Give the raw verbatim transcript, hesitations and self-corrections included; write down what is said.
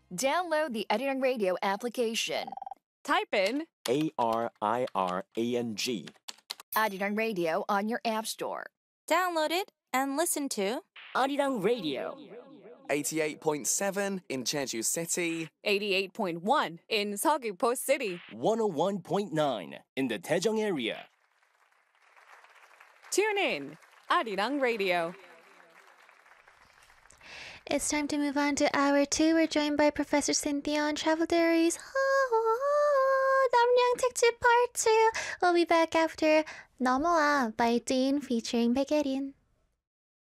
Download the Arirang Radio application. Type in A R I R A N G. Arirang Radio on your app store. Download it and listen to Arirang Radio. eighty-eight point seven in Jeju City. eighty-eight point one in Seogwipo City. one oh one point nine in the Daejeong area. Tune in. Arirang Radio. It's time to move on to hour two. We're joined by Professor Cynthia on Travel Diaries. Namryang Tikchip Part two. We'll be back after 넘어와 by Dean featuring Baekhyun.